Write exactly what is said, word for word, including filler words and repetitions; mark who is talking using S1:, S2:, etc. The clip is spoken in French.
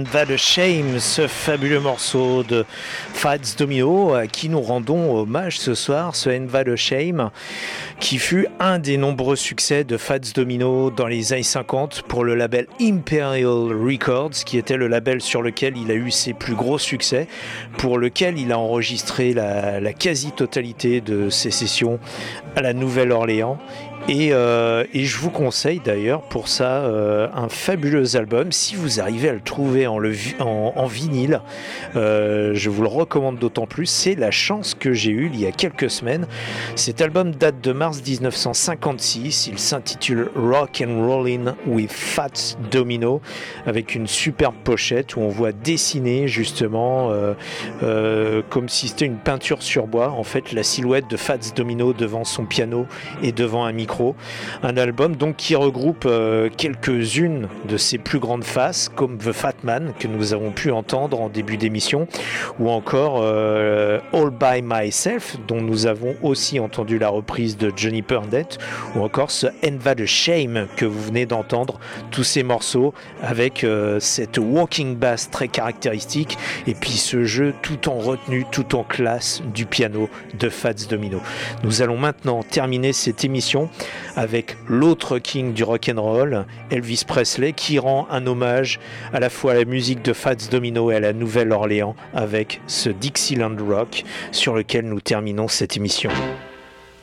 S1: That a Shame, ce fabuleux morceau de Fats Domino à qui nous rendons hommage ce soir, ce And That a Shame qui fut un des nombreux succès de Fats Domino dans les années cinquante pour le label Imperial Records, qui était le label sur lequel il a eu ses plus gros succès, pour lequel il a enregistré la, la quasi-totalité de ses sessions à la Nouvelle-Orléans. Et, euh, et je vous conseille d'ailleurs pour ça euh, un fabuleux album. Si vous arrivez à le trouver en, le, en, en vinyle, euh, je vous le recommande d'autant plus. C'est la chance que j'ai eue il y a quelques semaines. Cet album date de mars dix-neuf cent cinquante-six. Il s'intitule Rock and Rollin' with Fats Domino, avec une superbe pochette où on voit dessiner justement euh, euh, comme si c'était une peinture sur bois, en fait, la silhouette de Fats Domino devant son piano et devant un micro. Un album donc qui regroupe euh, quelques-unes de ses plus grandes faces, comme The Fat Man que nous avons pu entendre en début d'émission, ou encore euh, All By Myself, dont nous avons aussi entendu la reprise de Johnny Purdett, ou encore ce And That a Shame que vous venez d'entendre. Tous ces morceaux avec euh, cette walking bass très caractéristique, et puis ce jeu tout en retenue, tout en classe du piano de Fats Domino. Nous allons maintenant terminer cette émission avec l'autre king du rock'n'roll, Elvis Presley, qui rend un hommage à la fois à la musique de Fats Domino et à la Nouvelle-Orléans avec ce Dixieland Rock sur lequel nous terminons cette émission.